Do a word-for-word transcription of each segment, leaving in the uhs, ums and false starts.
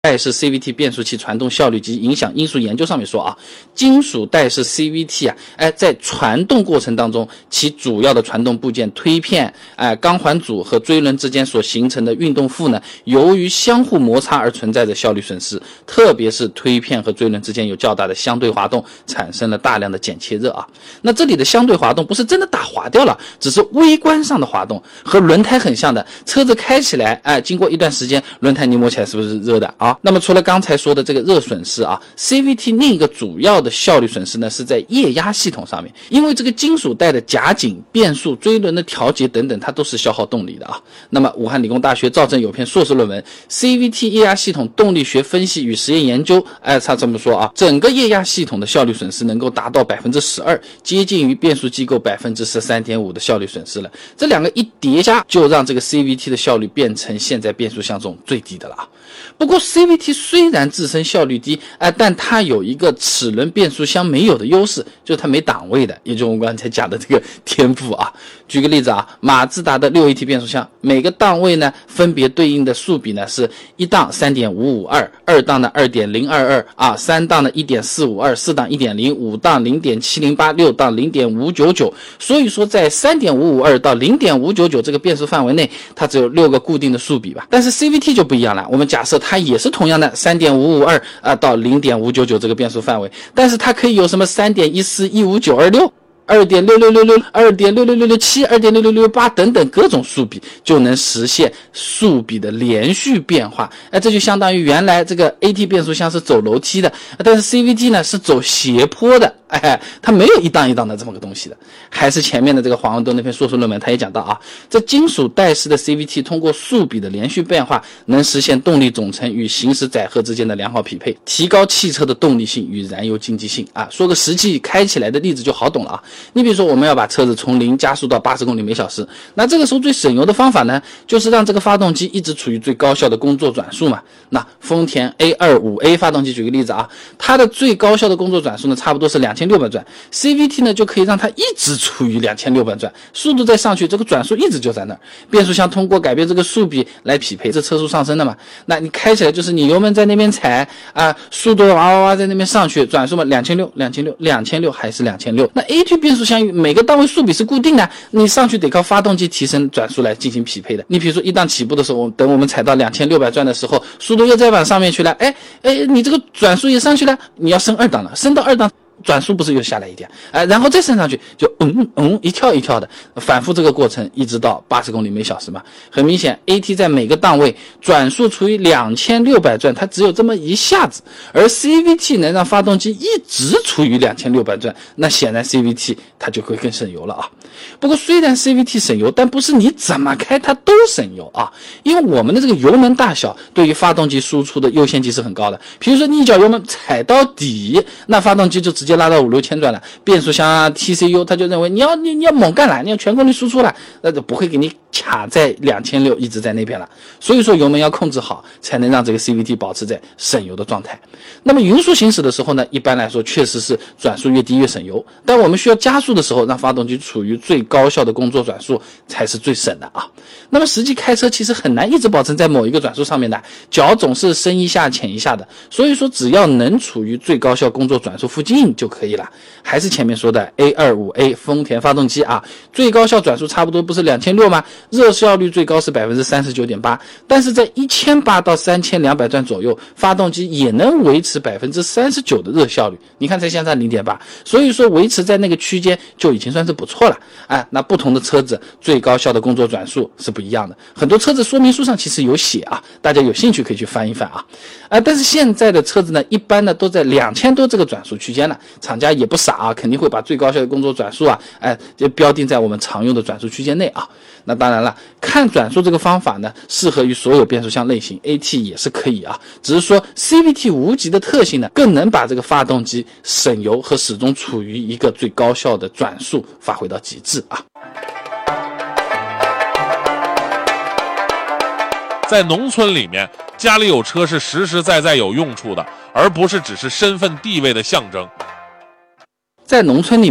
带式 C V T 变速器传动效率及影响因素研究上面说啊，金属带式 C V T 啊，哎，在传动过程当中，其主要的传动部件推片、哎钢环组和追轮之间所形成的运动负呢，由于相互摩擦而存在着效率损失，特别是推片和追轮之间有较大的相对滑动，产生了大量的剪切热啊。那这里的相对滑动不是真的打滑掉了，只是微观上的滑动，和轮胎很像的。车子开起来，哎，经过一段时间，轮胎你摸起来是不是热的啊？那么除了刚才说的这个热损失啊 ，C V T 另一个主要的效率损失呢，是在液压系统上面，因为这个金属带的夹紧、变速、追轮的调节等等，它都是消耗动力的啊。那么武汉理工大学赵正有篇硕士论文《C V T 液压系统动力学分析与实验研究》，哎，他这么说啊，整个液压系统的效率损失能够达到百分之十二，接近于变速机构百分之十三点五的效率损失了。这两个一叠加，就让这个 C V T 的效率变成现在变速箱中最低的了啊。不过 C V T 虽然自身效率低，呃、但它有一个齿轮变速箱没有的优势，就是它没档位的，也就是我刚才讲的这个天赋啊。举个例子啊，马自达的 六 A T 变速箱，每个档位呢分别对应的速比呢是一档 三点五五二， 二档的 二点零二二 啊，三档的 一点四五二， 四档 一点零， 五档 零点七零八， 六档 零点五九九。所以说在 三点五五二 到 零点五九九 这个变速范围内，它只有六个固定的速比吧。但是 C V T 就不一样了，我们假设它也是同样的 三点五五二 啊到 零点五九九 这个变速范围，但是它可以有什么 三点一四一五九二六二点六六六六 二点六六六六七 二点六六六八等等各种速比，就能实现速比的连续变化。哎，这就相当于原来这个 A T 变速箱是走楼梯的，但是 C V T 呢是走斜坡的。哎，它没有一档一档的这么个东西的。还是前面的这个黄文东那篇硕士论文，他也讲到啊，这金属带式的 C V T 通过速比的连续变化，能实现动力总成与行驶载荷之间的良好匹配，提高汽车的动力性与燃油经济性啊。说个实际开起来的例子就好懂了啊。你比如说我们要把车子从零加速到八十公里每小时，那这个时候最省油的方法呢，就是让这个发动机一直处于最高效的工作转速嘛。那丰田 A 二十五 A 发动机举个例子啊，它的最高效的工作转速呢，差不多是两千六百转， C V T 呢就可以让它一直处于两千六百转，速度再上去，这个转速一直就在那儿。变速箱通过改变这个速比来匹配这车速上升的嘛。那你开起来就是你油门在那边踩啊，速度哇哇哇在那边上去，转速嘛两千六百 两千六百 两千六百还是两千六百。那 A T 变速箱每个档位速比是固定的，你上去得靠发动机提升转速来进行匹配的。你比如说一档起步的时候，等我们踩到两千六百转的时候，速度又再往上面去了，哎哎，你这个转速也上去了，你要升二档了，升到二档转速不是又下来一点，哎，然后再升上去就嗯嗯一跳一跳的，反复这个过程一直到八十公里每小时嘛。很明显 A T 在每个档位转速处于两千六百转，它只有这么一下子，而 C V T 能让发动机一直处于两千六百转，那显然 C V T 它就会更省油了啊。不过虽然 C V T 省油，但不是你怎么开它都省油啊，因为我们的这个油门大小对于发动机输出的优先级是很高的。比如说你一脚油门踩到底，那发动机就直接拉到五六千转了，变速箱啊 T C U 他就认为你要你你要猛干了，你要全功率输出了，那就不会给你卡在两千六一直在那边了。所以说油门要控制好，才能让这个 C V T 保持在省油的状态。那么匀速行驶的时候呢，一般来说确实是转速越低越省油，但我们需要加速的时候，让发动机处于最高效的工作转速才是最省的啊。那么实际开车其实很难一直保证在某一个转速上面的，脚总是深一下浅一下的，所以说只要能处于最高效工作转速附近就可以了。还是前面说的 A 二十五 A 丰田发动机啊，最高效转速差不多不是两千六百吗？热效率最高是 百分之三十九点八， 但是在一千八百到三千两百转左右，发动机也能维持 百分之三十九 的热效率，你看才相差 零点八， 所以说维持在那个区间就已经算是不错了啊。那不同的车子最高效的工作转速是不一样的，很多车子说明书上其实有写啊，大家有兴趣可以去翻一翻啊。啊，但是现在的车子呢，一般呢都在两千多这个转速区间了，厂家也不傻啊，肯定会把最高效的工作转速啊，哎，就标定在我们常用的转速区间内啊。那当然了，看转速这个方法呢，适合于所有变速箱类型 ，A T 也是可以啊，只是说 C V T 无极的特性呢，更能把这个发动机省油和始终处于一个最高效的转速发挥到极致啊。 在农村里面，家里有车是实实在在有用处的，而不是只是身份地位的象征。 在农村里面，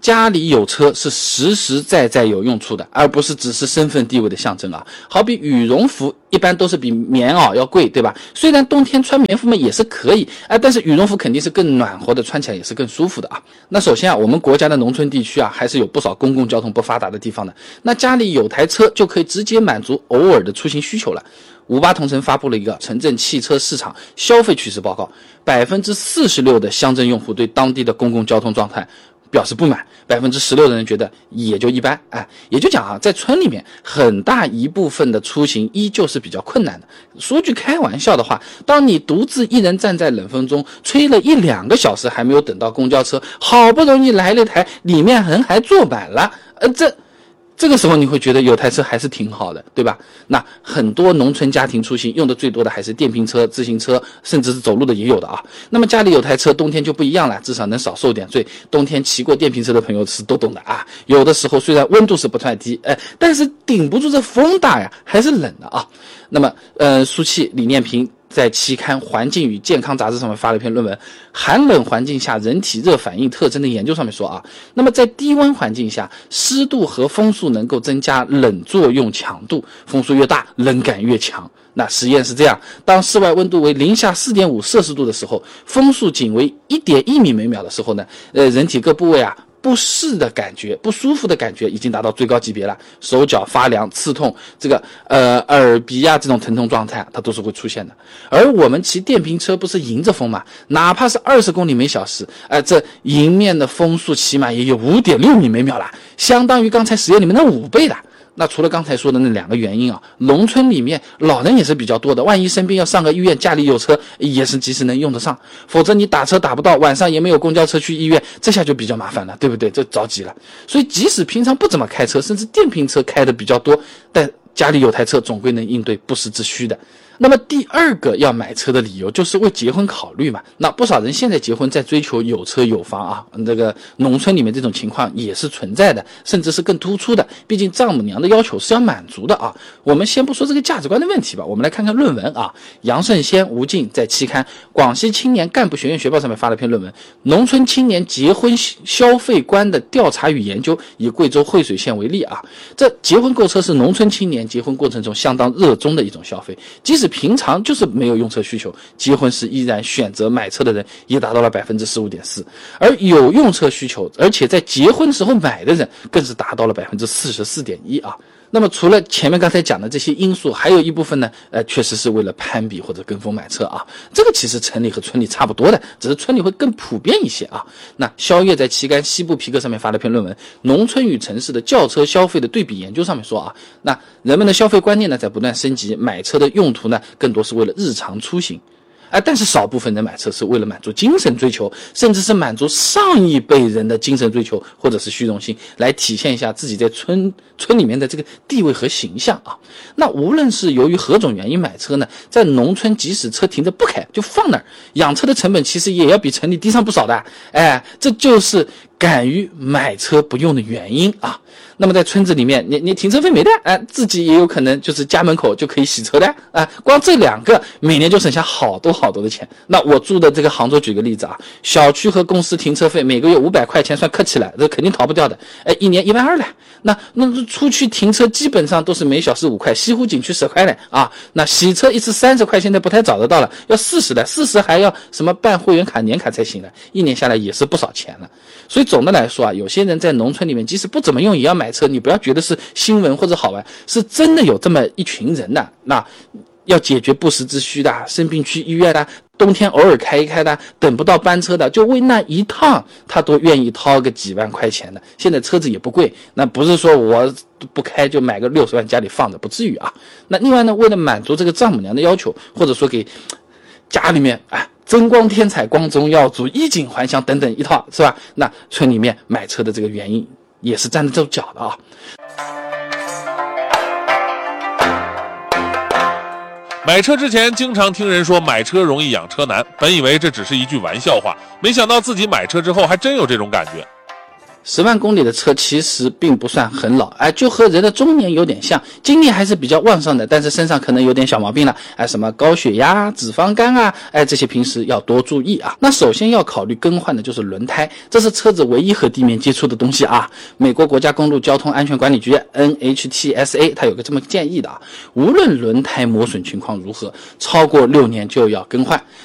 家里有车是实实在在有用处的，而不是只是身份地位的象征啊。好比羽绒服一般都是比棉袄要贵，对吧？虽然冬天穿棉服嘛也是可以，啊，但是羽绒服肯定是更暖和的，穿起来也是更舒服的啊。那首先啊，我们国家的农村地区啊，还是有不少公共交通不发达的地方的。那家里有台车就可以直接满足偶尔的出行需求了。五八同城发布了一个城镇汽车市场消费趋势报告，百分之四十六的乡镇用户对当地的公共交通状态表示不满，百分之十六的人觉得也就一般。哎，也就讲啊，在村里面很大一部分的出行依旧是比较困难的。说句开玩笑的话，当你独自一人站在冷风中吹了一两个小时还没有等到公交车，好不容易来了一台，里面人还坐满了，呃，这这个时候你会觉得有台车还是挺好的，对吧？那很多农村家庭出行用的最多的还是电瓶车、自行车，甚至是走路的也有的啊。那么家里有台车，冬天就不一样了，至少能少受点罪。冬天骑过电瓶车的朋友是都懂的啊。有的时候虽然温度是不太低，哎，但是顶不住这风大呀，还是冷的啊。那么，呃，苏气、李念平在期刊《环境与健康》杂志上面发了一篇论文《寒冷环境下人体热反应特征的研究》，上面说啊，那么在低温环境下，湿度和风速能够增加冷作用强度，风速越大，冷感越强。那实验是这样，当室外温度为零下 四点五 摄氏度的时候，风速仅为 一点一米每秒的时候呢，呃，人体各部位啊不适的感觉，不舒服的感觉已经达到最高级别了，手脚发凉、刺痛，这个呃耳鼻啊这种疼痛状态它都是会出现的。而我们骑电瓶车不是迎着风嘛，哪怕是二十公里每小时，呃，这迎面的风速起码也有 五点六米每秒啦，相当于刚才实验里面的五倍啦。那除了刚才说的那两个原因啊，农村里面老人也是比较多的，万一生病要上个医院，家里有车也是及时能用得上，否则你打车打不到，晚上也没有公交车去医院，这下就比较麻烦了，对不对？这着急了。所以即使平常不怎么开车，甚至电瓶车开的比较多，但家里有台车总归能应对不时之需的。那么第二个要买车的理由就是为结婚考虑嘛。那不少人现在结婚在追求有车有房啊，这个农村里面这种情况也是存在的，甚至是更突出的，毕竟丈母娘的要求是要满足的啊。我们先不说这个价值观的问题吧，我们来看看论文啊。杨胜先、吴静在期刊《广西青年干部学院学报》上面发了篇论文《农村青年结婚消费观的调查与研究》，以贵州惠水县为例啊。这结婚购车是农村青年结婚过程中相当热衷的一种消费，即使平常就是没有用车需求，结婚时依然选择买车的人也达到了 百分之十五点四， 而有用车需求而且在结婚时候买的人更是达到了 百分之四十四点一 啊。那么除了前面刚才讲的这些因素，还有一部分呢，呃，确实是为了攀比或者跟风买车啊。这个其实城里和村里差不多的，只是村里会更普遍一些啊。那肖烨在期刊《西部皮革》上面发了篇论文《农村与城市的轿车消费的对比研究》，上面说啊，那人们的消费观念呢在不断升级，买车的用途呢更多是为了日常出行。啊，但是少部分人买车是为了满足精神追求，甚至是满足上一辈人的精神追求，或者是虚荣心，来体现一下自己在村村里面的这个地位和形象啊。那无论是由于何种原因买车呢，在农村即使车停着不开就放那儿，养车的成本其实也要比城里低上不少的。哎，这就是敢于买车不用的原因啊。那么在村子里面，你你停车费没的，哎，自己也有可能就是家门口就可以洗车的，啊，光这两个每年就省下好多好多的钱。那我住的这个杭州举个例子啊，小区和公司停车费每个月五百块钱算客气了，这肯定逃不掉的，哎，一年一万二了。那那出去停车基本上都是每小时五块，西湖景区十块了啊。那洗车一次三十块，现在不太找得到了，要四十的，四十还要什么办会员卡、年卡才行了，一年下来也是不少钱了。所以总的来说啊，有些人在农村里面即使不怎么用也要买车，你不要觉得是新闻或者好玩，是真的有这么一群人的，那要解决不时之需的，生病去医院的，冬天偶尔开一开的，等不到班车的，就为那一趟他都愿意掏个几万块钱的。现在车子也不贵，那不是说我不开就买个六十万家里放着，不至于啊。那另外呢，为了满足这个丈母娘的要求，或者说给家里面哎增光添彩、光宗耀祖、衣锦还乡等等一套，是吧？那村里面买车的这个原因也是站得住脚的啊。 买车之前经常听人说买车容易养车难，本以为这只是一句玩笑话，没想到自己买车之后还真有这种感觉。 十万公里的车其实并不算很老，哎，就和人的中年有点像，精力还是比较旺盛的，但是身上可能有点小毛病了，哎，什么高血压、脂肪肝啊，哎，这些平时要多注意啊。那首先要考虑更换的就是轮胎，这是车子唯一和地面接触的东西啊。美国国家公路交通安全管理局 N H T S A 它有个这么建议的啊，无论轮胎磨损情况如何，超过六年就要更换。